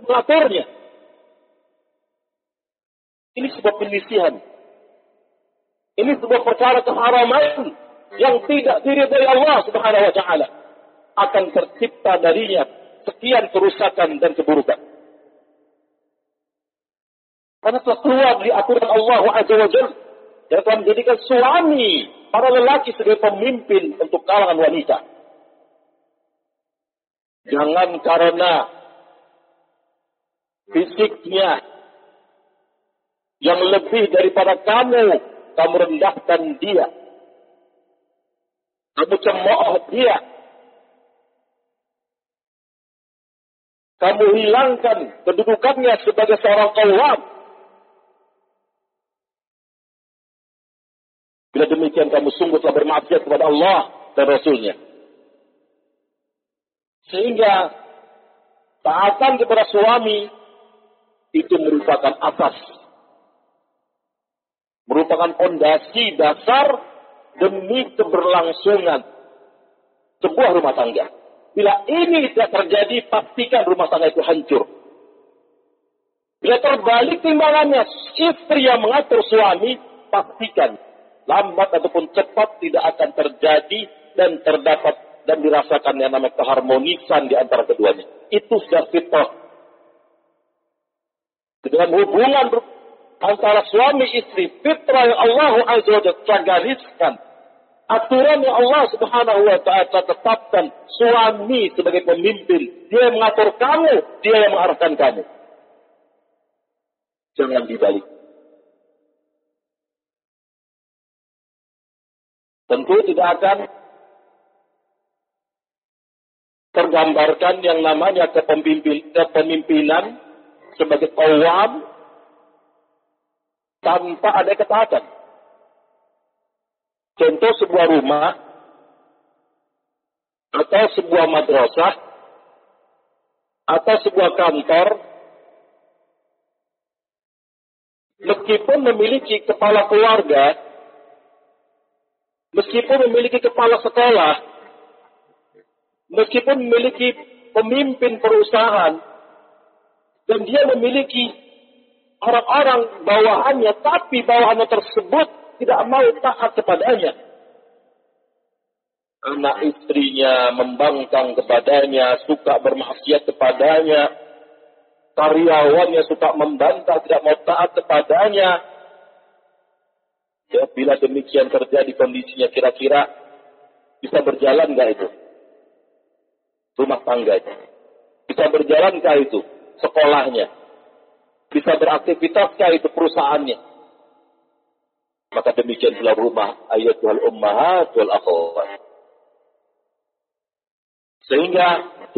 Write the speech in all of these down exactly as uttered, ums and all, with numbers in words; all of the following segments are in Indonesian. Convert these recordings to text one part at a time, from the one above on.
mengaturnya. Ini sebuah penyisihan. Ini sebuah perkara keharaman yang tidak diridhai Allah Subhanahu wa taala. Akan tercipta darinya sekian kerusakan dan keburukan. Karena telah keluar dari aturan Allah Azza wa Jalla yang telah menjadikan suami para lelaki sebagai pemimpin untuk kalangan wanita. Jangan karena fisiknya yang lebih daripada kamu, kamu rendahkan dia. Kamu cemooh dia. Kamu hilangkan kedudukannya sebagai seorang qawwam. Bila demikian kamu sungguh telah bermaksiat kepada Allah dan Rasul-Nya. Sehingga taatan kepada suami itu merupakan asas. Merupakan fondasi dasar demi keberlangsungan sebuah rumah tangga. Bila ini tidak terjadi, pastikan rumah tangga itu hancur. Bila terbalik timbangannya, istri yang mengatur suami, pastikan lambat ataupun cepat tidak akan terjadi dan terdapat dan dirasakan yang namanya keharmonisan di antara keduanya. Itu sudah fitrah. Dengan hubungan antara suami istri, fitrah yang Allah Azza wa Jalla gariskan, aturan yang Allah Subhanahu wa taala tetapkan, suami sebagai pemimpin, dia yang mengatur kamu, dia yang mengarahkan kamu. Jangan dibalik. Tentu tidak akan tergambarkan yang namanya kepemimpin, kepemimpinan sebagai qawwam tanpa ada ketaatan. Contoh sebuah rumah atau sebuah madrasah atau sebuah kantor, meskipun memiliki kepala keluarga, meskipun memiliki kepala sekolah, meskipun memiliki pemimpin perusahaan, dan dia memiliki orang-orang bawahannya, tapi bawahannya tersebut tidak mau taat kepadanya. Anak istrinya membangkang kepadanya, suka bermaksiat kepadanya, karyawannya suka membantah, tidak mau taat kepadanya. Ya, bila demikian terjadi kondisinya, kira-kira bisa berjalan nggak itu rumah tangga itu? Bisa berjalankah itu sekolahnya? Bisa beraktivitas itu perusahaannya? Maka demikian pula rumah ayatul ummahat wal akhwat. Sehingga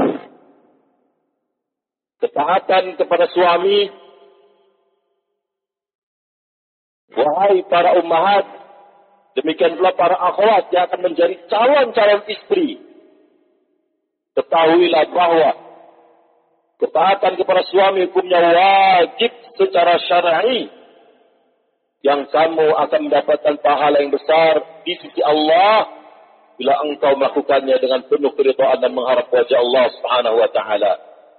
ketaatan kepada suami, wahai para ummahat, demikian pula para akhwat yang akan menjadi calon-calon istri, ketahuilah bahwa ketaatan kepada suami hukumnya wajib secara syar'i, yang kamu akan mendapatkan pahala yang besar di sisi Allah bila engkau melakukannya dengan penuh keridhaan dan mengharap wajah Allah Subhanahu wa taala.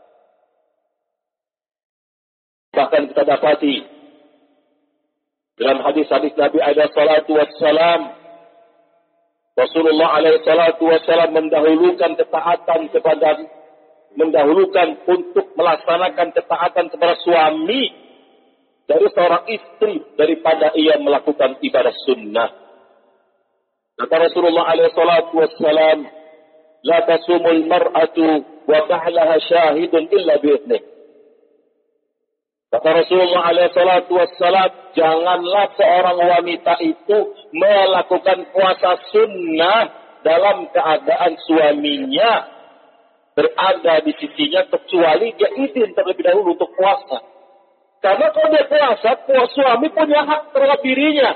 Bahkan kita dapati dalam hadis-hadis Nabi alaihi salatu wassalam, Rasulullah alaihi salatu wassalam mendahulukan ketaatan kepada mendahulukan untuk melaksanakan ketaatan kepada suami dari seorang istri daripada ia melakukan ibadah sunnah. Kata Rasulullah alaihi salatu wassalam, la tasumul mar'atu wa ta'laha syahidun illa bi'idnih. Kata Rasulullah alaihi salatu wassalam, janganlah seorang wanita itu melakukan puasa sunnah dalam keadaan suaminya berada di sisinya, kecuali dia izin terlebih dahulu untuk puasa. Karena kalau dia puasa, puasa suami punya hak terhadap dirinya.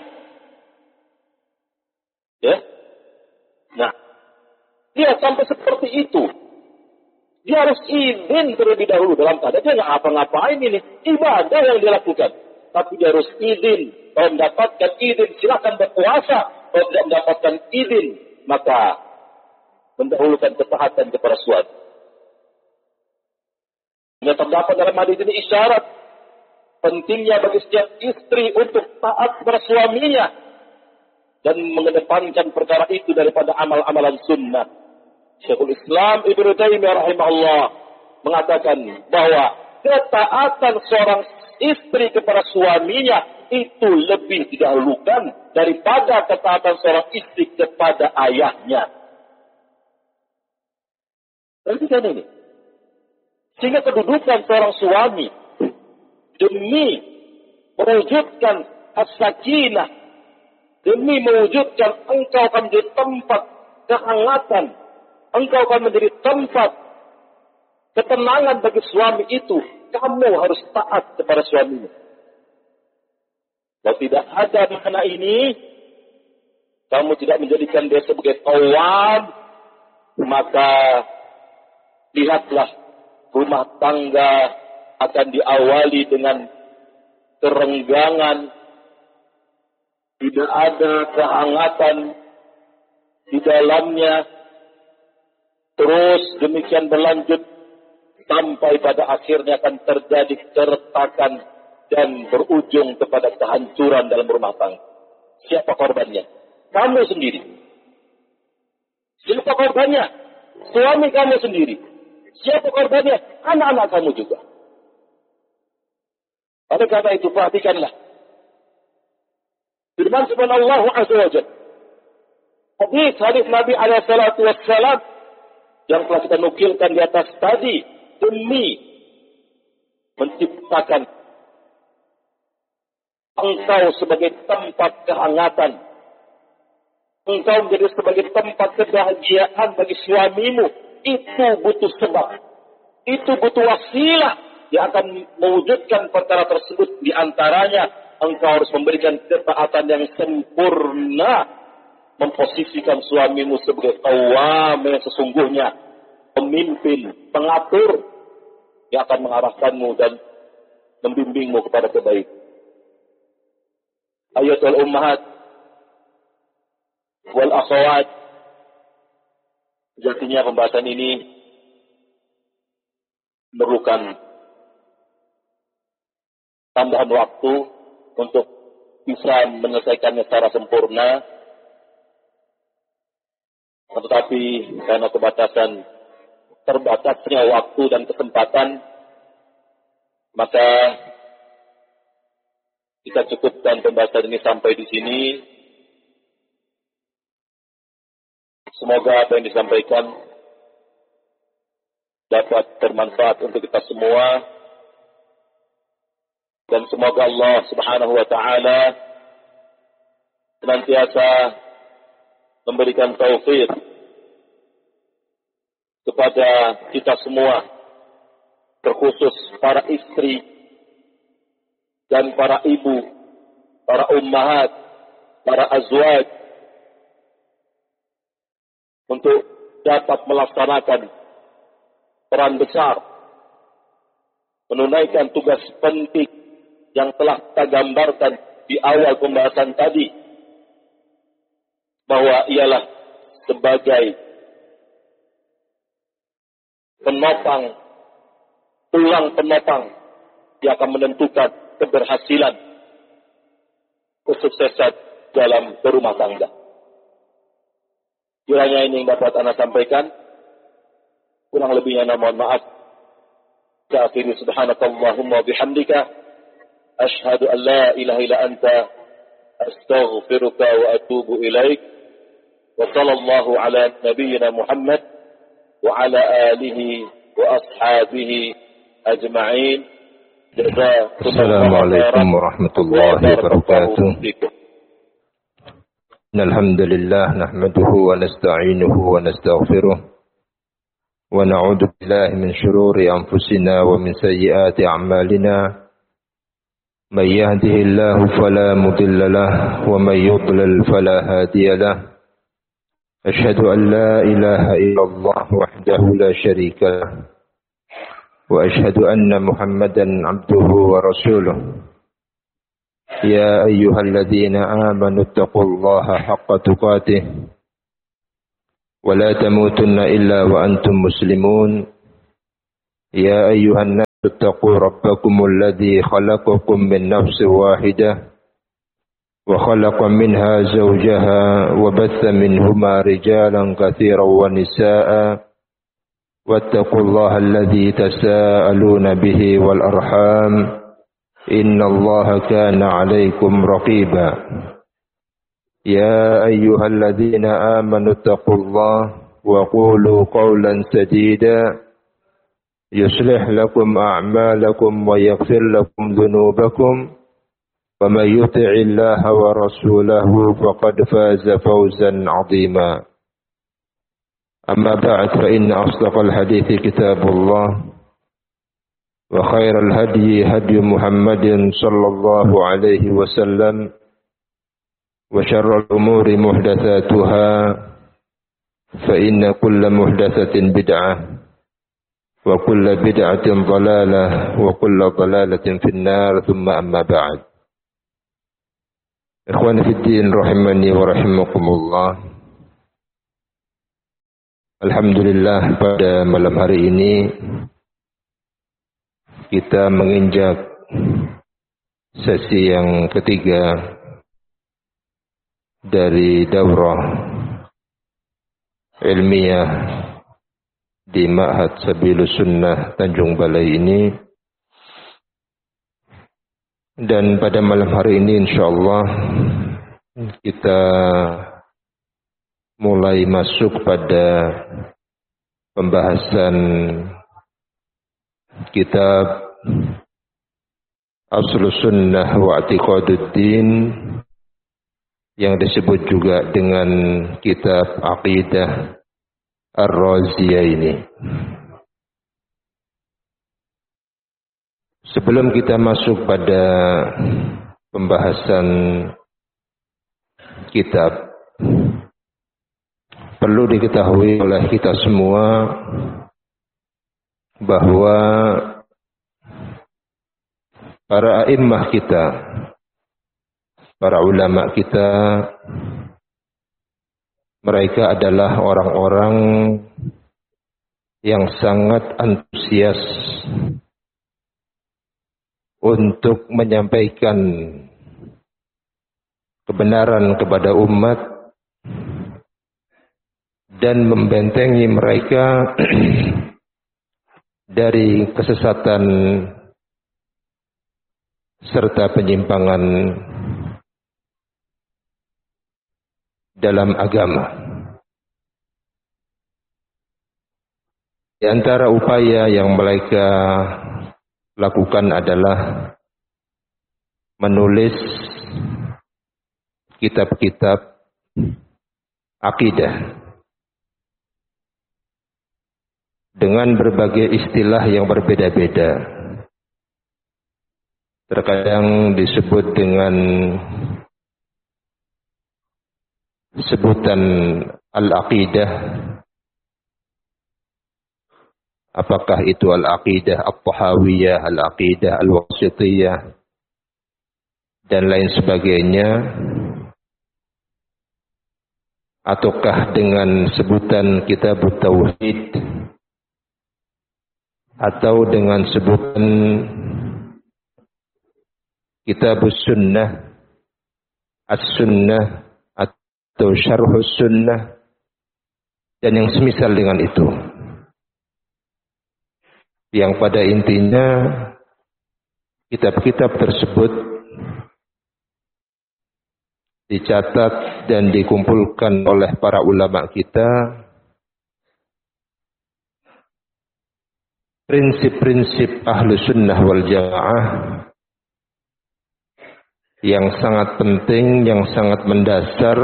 Ya, nah, dia sampai seperti itu. Dia harus izin terlebih dahulu dalam keadaan dia nggak apa-ngapain ini ibadah yang dia lakukan, tapi dia harus izin. Kalau mendapatkan izin, silakan berpuasa. Kalau tidak mendapatkan izin, maka mendahulukan ketaatan kepada suami. Yang terdapat dalam hadis ini isyarat pentingnya bagi setiap istri untuk taat kepada suaminya dan mengedepankan perkara itu daripada amal-amalan sunnah. Syekhul Islam Ibnu Taimiyah rahimahullah mengatakan bahwa ketaatan seorang istri kepada suaminya itu lebih didahulukan daripada ketaatan seorang istri kepada ayahnya. Perhatikan ini. Sehingga kedudukan seorang suami demi mewujudkan as-sakinah, demi mewujudkan engkau akan menjadi tempat kehangatan, engkau akan menjadi tempat ketenangan bagi suami itu, kamu harus taat kepada suamimu. Kalau tidak ada makna ini, kamu tidak menjadikan dia sebagai kawan, maka lihatlah rumah tangga akan diawali dengan kerenggangan, tidak ada kehangatan di dalamnya, terus demikian berlanjut sampai pada akhirnya akan terjadi keretakan dan berujung kepada kehancuran dalam rumah tangga. Siapa korbannya? Kamu sendiri. Siapa korbannya? Suami kamu sendiri. Siapa korbannya? Anak-anak kamu juga. Oleh karena itu perhatikanlah firman Allah Azza wa Jalla. Hadis-hadis Nabi alaihi salatu wassalam yang telah kita nukilkan di atas tadi demi menciptakan engkau sebagai tempat kehangatan, engkau menjadi sebagai tempat kebahagiaan bagi suamimu. Itu butuh sebab, itu butuh wasilah yang akan mewujudkan perkara tersebut. Di antaranya engkau harus memberikan ketaatan yang sempurna, memposisikan suamimu sebagai qawwam yang sesungguhnya, pemimpin, pengatur yang akan mengarahkanmu dan membimbingmu kepada kebaikan. Ayatul ummahat wal akhawat, sejatinya pembahasan ini memerlukan tambahan waktu untuk bisa menyelesaikannya secara sempurna. Tetapi karena kebatasan terbatasnya waktu dan kesempatan, maka kita cukupkan pembahasan ini sampai di sini. Semoga apa yang disampaikan dapat bermanfaat untuk kita semua. Dan semoga Allah Subhanahu wa ta'ala senantiasa memberikan taufik kepada kita semua, terkhusus para istri dan para ibu, para ummahat, para azwaj, untuk dapat melaksanakan peran besar, menunaikan tugas penting yang telah kita gambarkan di awal pembahasan tadi, bahwa ialah sebagai penopang, tulang penopang yang akan menentukan keberhasilan, kesuksesan dalam berumah tangga. Kiranya ini yang dapat Anda sampaikan. Kurang lebihnya mohon maaf. Akhiri subhanakallahumma bihamdika asyhadu an la ilaha illa anta astaghfiruka wa atubu ilaik. Wa sallallahu ala nabiyyina Muhammad wa ala alihi wa ashabihi ajma'in. Assalamualaikum warahmatullahi wabarakatuh. الحمد لله نحمده ونستعينه ونستغفره ونعوذ بالله من شرور أنفسنا ومن سيئات أعمالنا من يهده الله فلا مضل له ومن يضلل فلا هادي له أشهد أن لا إله إلا الله وحده لا شريك له وأشهد أن محمدا عبده ورسوله يا أيها الذين آمنوا اتقوا الله حق تقاته ولا تموتن إلا وأنتم مسلمون يا أيها الناس اتقوا ربكم الذي خلقكم من نفس واحدة وخلق منها زوجها وبث منهما رجالا كثيرا ونساء واتقوا الله الذي تساءلون به والأرحام إن الله كان عليكم رقيبا يا أيها الذين آمنوا اتقوا الله وقولوا قولا سديدا يصلح لكم أعمالكم ويغفر لكم ذنوبكم ومن يطع الله ورسوله فقد فاز فوزا عظيما أما بعد فإن أصدق الحديث كتاب الله وخير الهدي هدي محمد صلى الله عليه وسلم وشر الأمور محدثاتها فإن كل محدثة بدعة وكل بدعة ضلالة وكل ضلالة في النار ثم أما بعد إخواني في الدين rahimani wa rahimakumullah. Alhamdulillah, pada malam hari ini kita menginjak sesi yang ketiga dari daurah ilmiah di Ma'had Sabilus Sunnah Tanjung Balai ini. Dan pada malam hari ini insyaallah kita mulai masuk pada pembahasan kitab Aslus Sunnah wa I'tiqaduddin yang disebut juga dengan kitab Aqidah Ar-Raziyah ini. Sebelum kita masuk pada pembahasan kitab, perlu diketahui oleh kita semua bahwa para a'immah kita, para ulama kita, mereka adalah orang-orang yang sangat antusias untuk menyampaikan kebenaran kepada umat dan membentengi mereka dari kesesatan serta penyimpangan dalam agama. Di antara upaya yang mereka lakukan adalah menulis kitab-kitab akidah dengan berbagai istilah yang berbeda-beda. Terkadang disebut dengan sebutan al-aqidah. Apakah itu al-aqidah at-tahawiyah, al-aqidah al-wasitiyah, dan lain sebagainya, ataukah dengan sebutan kitab tauhid, atau dengan sebutan kitab sunnah, as-sunnah, atau syarhus sunnah, dan yang semisal dengan itu. Yang pada intinya kitab-kitab tersebut dicatat dan dikumpulkan oleh para ulama kita prinsip-prinsip ahlu sunnah wal jamaah yang sangat penting, yang sangat mendasar,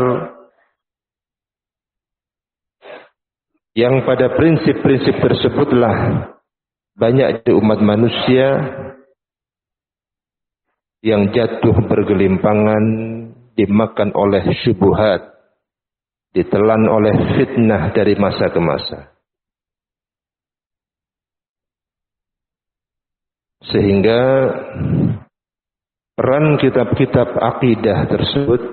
yang pada prinsip-prinsip tersebutlah banyak di umat manusia yang jatuh bergelimpangan, dimakan oleh syubhat, ditelan oleh fitnah dari masa ke masa. Sehingga peran kitab-kitab akidah tersebut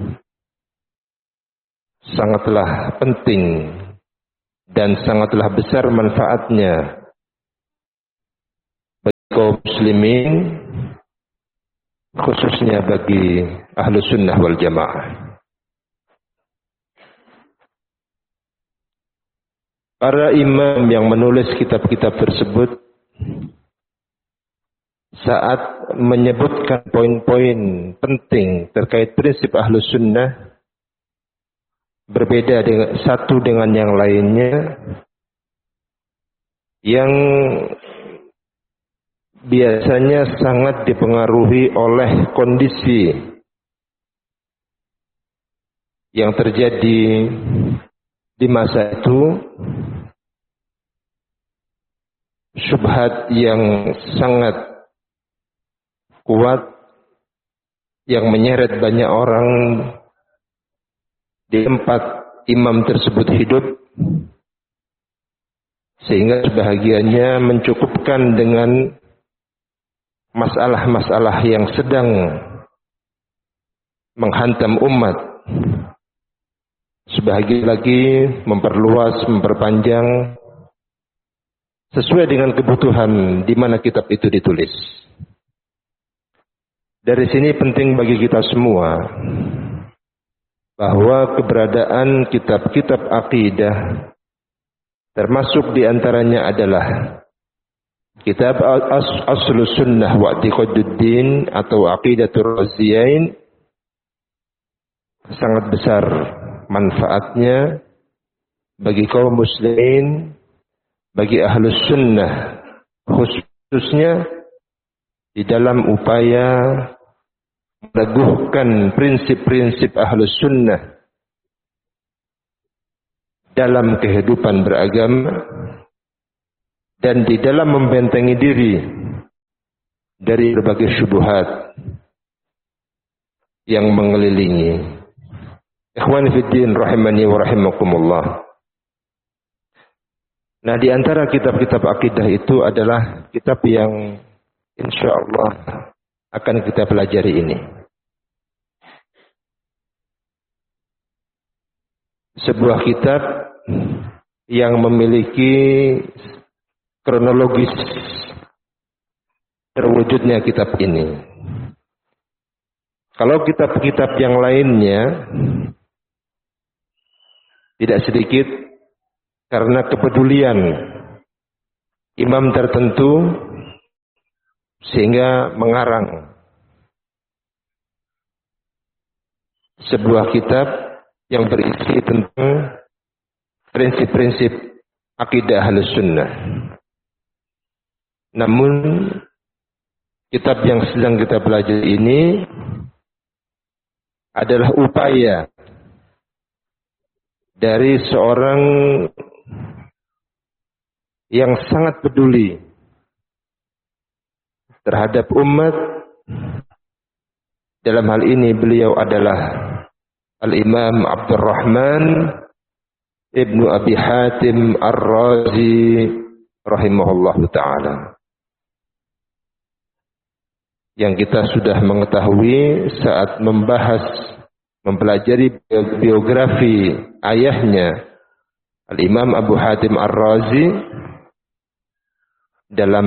sangatlah penting dan sangatlah besar manfaatnya kaum muslimin, khususnya bagi Ahlus Sunnah wal Jamaah. Para imam yang menulis kitab-kitab tersebut saat menyebutkan poin-poin penting terkait prinsip Ahlus Sunnah berbeda dengan satu dengan yang lainnya, yang biasanya sangat dipengaruhi oleh kondisi yang terjadi di masa itu, syubhat yang sangat kuat yang menyeret banyak orang di tempat imam tersebut hidup, sehingga sebahagiannya mencukupkan dengan masalah-masalah yang sedang menghantam umat. Sebahagian lagi memperluas, memperpanjang sesuai dengan kebutuhan di mana kitab itu ditulis. Dari sini penting bagi kita semua bahwa keberadaan kitab-kitab akidah, termasuk diantaranya adalah kitab As Aslus Sunnah wa I'tiqaduddin atau Aqidatur Raziyain, sangat besar manfaatnya bagi kaum muslimin, bagi Ahlus Sunnah, khususnya di dalam upaya meneguhkan prinsip-prinsip Ahlus Sunnah dalam kehidupan beragama dan di dalam membentengi diri dari berbagai syubhat yang mengelilingi. Ikhwani fiddin rahimani wa rahimakumullah. Nah, di antara kitab-kitab akidah itu adalah kitab yang insyaallah akan kita pelajari ini. Sebuah kitab yang memiliki kronologis terwujudnya kitab ini. Kalau kitab-kitab yang lainnya tidak sedikit karena kepedulian imam tertentu sehingga mengarang sebuah kitab yang berisi tentang prinsip-prinsip akidah Ahlus Sunnah. Namun kitab yang sedang kita pelajari ini adalah upaya dari seorang yang sangat peduli terhadap umat. Dalam hal ini beliau adalah Al-Imam Abdurrahman Ibnu Abi Hatim Ar-Razi rahimahullahu ta'ala, yang kita sudah mengetahui saat membahas, mempelajari biografi ayahnya Al-Imam Abu Hatim Ar-Razi. Dalam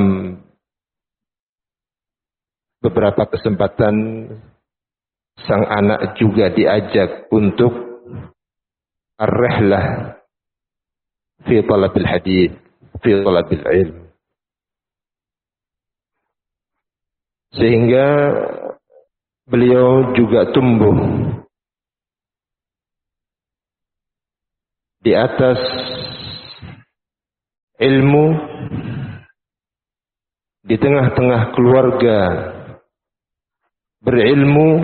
beberapa kesempatan sang anak juga diajak untuk ar-rihlah fi talabil hadith, fi talabil ilm, sehingga beliau juga tumbuh di atas ilmu, di tengah-tengah keluarga berilmu,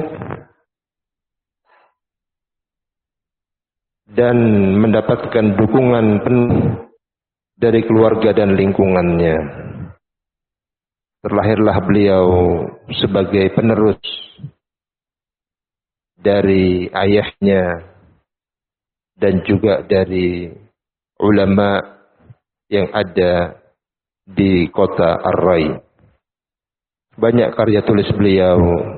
dan mendapatkan dukungan penuh dari keluarga dan lingkungannya. Terlahirlah beliau sebagai penerus dari ayahnya dan juga dari ulama yang ada di kota Ar-Rai. Banyak karya tulis beliau.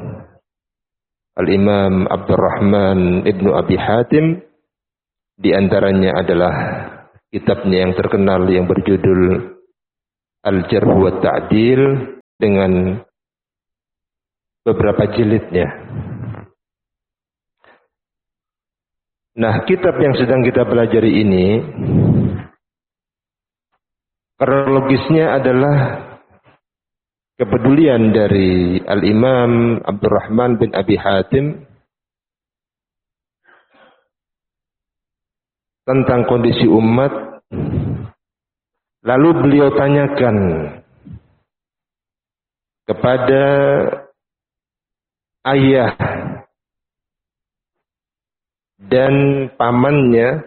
Al-Imam Abdurrahman Ibnu Abi Hatim, di antaranya adalah kitabnya yang terkenal yang berjudul Al-Jarh wa Ta'dil dengan beberapa jilidnya. Nah, kitab yang sedang kita pelajari ini kronologisnya adalah kepedulian dari Al-Imam Abdurrahman bin Abi Hatim tentang kondisi umat. Lalu beliau tanyakan kepada ayah dan pamannya.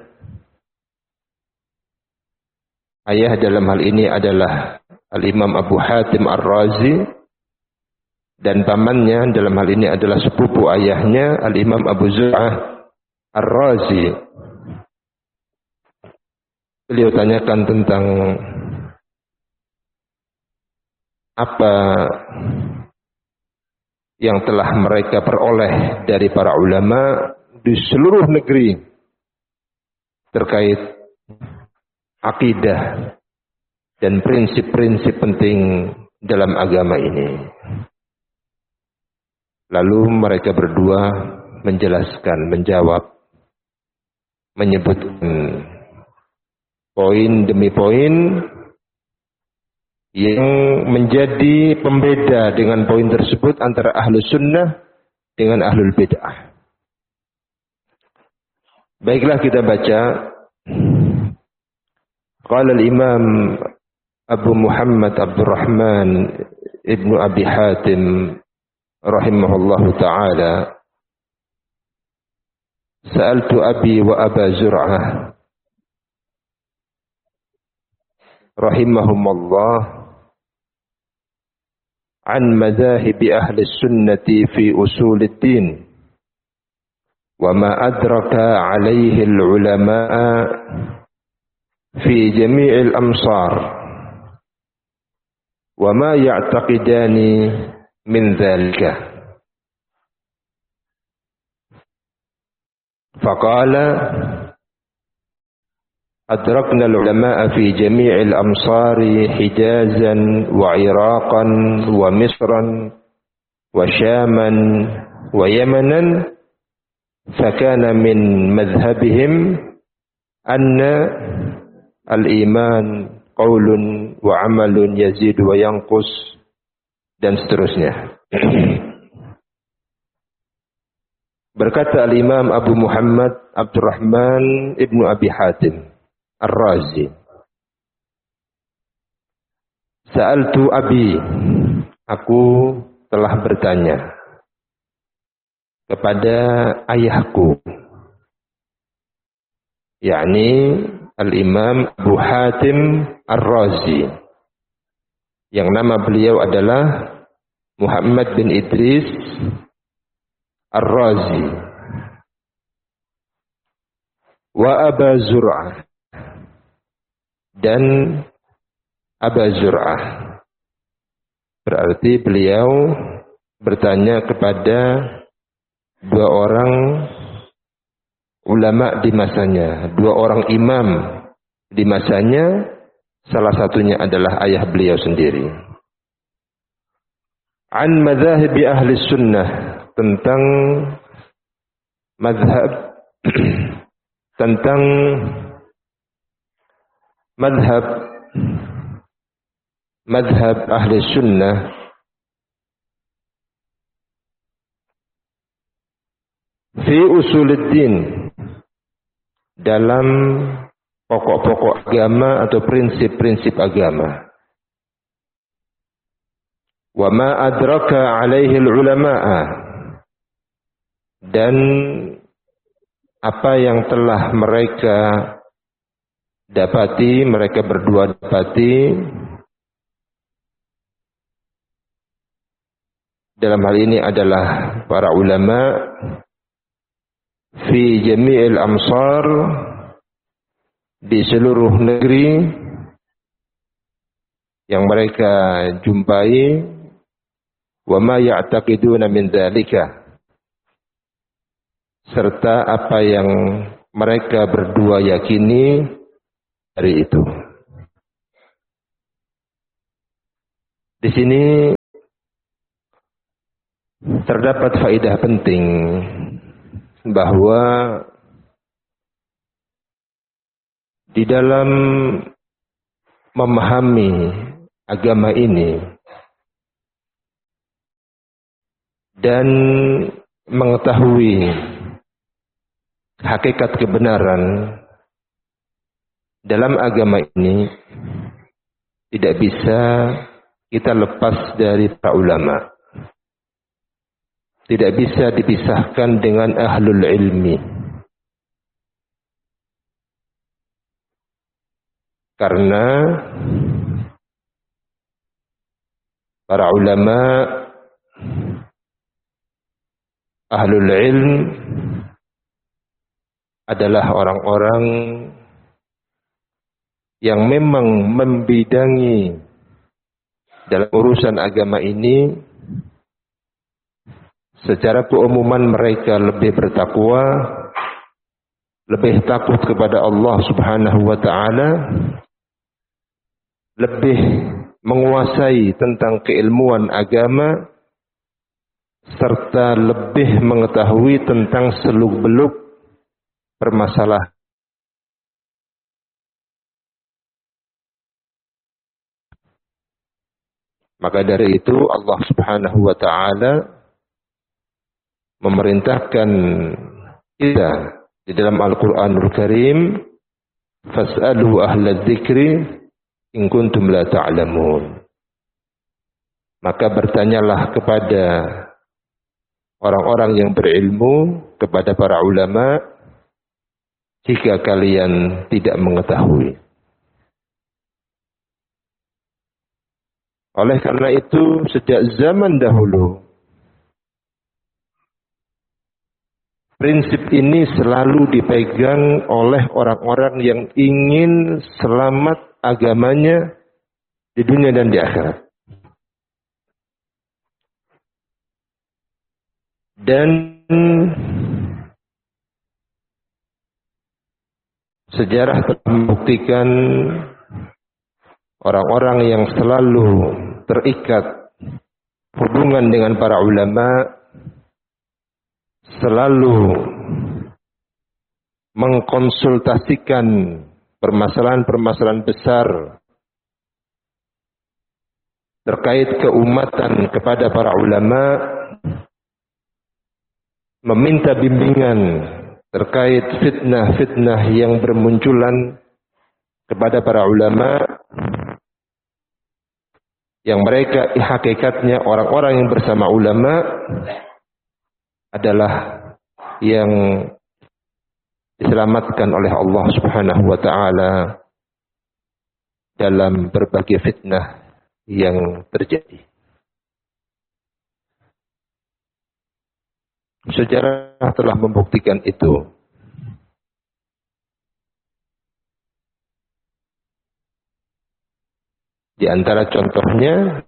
Ayah dalam hal ini adalah Al-Imam Abu Hatim Ar-Razi, dan pamannya dalam hal ini adalah sepupu ayahnya Al-Imam Abu Zur'ah Ar-Razi. Beliau tanyakan tentang apa yang telah mereka peroleh dari para ulama di seluruh negeri terkait akidah dan prinsip-prinsip penting dalam agama ini. Lalu mereka berdua menjelaskan, menjawab, menyebutkan poin demi poin yang menjadi pembeda dengan poin tersebut antara ahlu sunnah dengan ahlul bid'ah. Baiklah, kita baca. Qala al-Imam Abu Muhammad Abdurrahman ibnu Abi Hatim rahimahullahu ta'ala, sa'altu abi wa Aba Zur'ah rahimahumullah an madhahib ahli sunnati fi usuluddin wa ma adraka alaihi al-ulama'a fi jami'il amsar wa ma ya'taqidani min dhalika. Faqala adrakna al-ulama'a fi jami'il amsari Hijazan wa Iraqan wa Misran wa Syaman wa Yamanan, fakana min madhhabihim anna al-iman qaulun wa amalun yazid wa yanqus, dan seterusnya. Berkata al-Imam Abu Muhammad Abdurrahman ibnu Abi Hatim Ar-Razi, sa'altu abi, aku telah bertanya kepada ayahku, yakni Al-Imam Abu Hatim Ar-Razi, yang nama beliau adalah Muhammad bin Idris Ar-Razi, wa Aba Zur'ah, dan Aba Zur'ah. Berarti beliau bertanya kepada dua orang ulama di masanya, dua orang imam di masanya, salah satunya adalah ayah beliau sendiri. An madhahibi ahli sunnah, tentang madhab tentang madhab madhab ahli sunnah fi usuluddin, dalam pokok-pokok agama atau prinsip-prinsip agama. Wa ma adraka alaihi ulama'a, dan apa yang telah mereka dapati, mereka berdua dapati, dalam hal ini adalah para ulama, fi jami'il amsar, di seluruh negeri yang mereka jumpai, wa ma ya'taqiduna min dzalika, serta apa yang mereka berdua yakini dari itu. Di sini terdapat faedah penting bahwa di dalam memahami agama ini dan mengetahui hakikat kebenaran dalam agama ini tidak bisa kita lepas dari para ulama. Tidak bisa dipisahkan dengan ahlul ilmi. Karena para ulama ahlul ilm adalah orang-orang yang memang membidangi dalam urusan agama ini. Secara keumuman mereka lebih bertakwa, lebih takut kepada Allah Subhanahu wa taala, lebih menguasai tentang keilmuan agama, serta lebih mengetahui tentang seluk-beluk permasalahan. Maka dari itu Allah Subhanahu wa taala memerintahkan kita di dalam Al-Qur'anul Karim, fas'alu ahla dzikri in kuntum la ta'lamun. Maka bertanyalah kepada orang-orang yang berilmu, kepada para ulama, jika kalian tidak mengetahui. Oleh karena itu, sejak zaman dahulu, prinsip ini selalu dipegang oleh orang-orang yang ingin selamat agamanya di dunia dan di akhirat. Dan sejarah telah membuktikan orang-orang yang selalu terikat hubungan dengan para ulama, selalu mengkonsultasikan permasalahan-permasalahan besar terkait keumatan kepada para ulama, meminta bimbingan terkait fitnah-fitnah yang bermunculan kepada para ulama, yang mereka hakikatnya orang-orang yang bersama ulama adalah yang diselamatkan oleh Allah Subhanahu wa taala dalam berbagai fitnah yang terjadi. Sejarah telah membuktikan itu. Di antara contohnya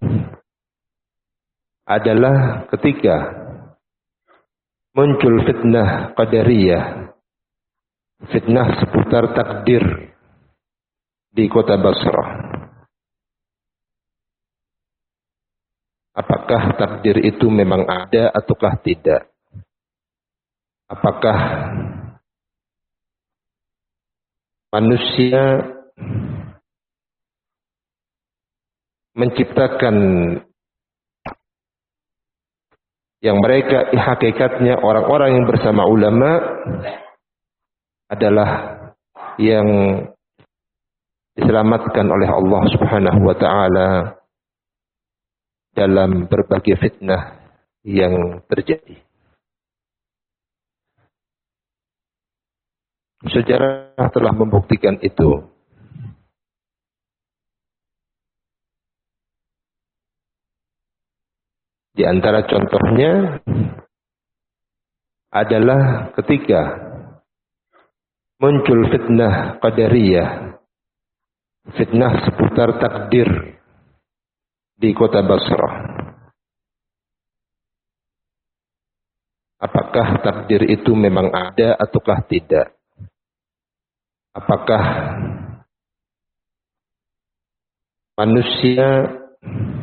adalah ketika muncul fitnah Qadariyah, fitnah seputar takdir di kota Basrah. Apakah takdir itu memang ada ataukah tidak? Apakah manusia menciptakan yang mereka hakikatnya orang-orang yang bersama ulama adalah yang diselamatkan oleh Allah Subhanahu wa taala dalam berbagai fitnah yang terjadi. Sejarah telah membuktikan itu. Di antara contohnya adalah ketika muncul fitnah Qadariyah, fitnah seputar takdir di kota Basrah. Apakah takdir itu memang ada ataukah tidak? Apakah manusia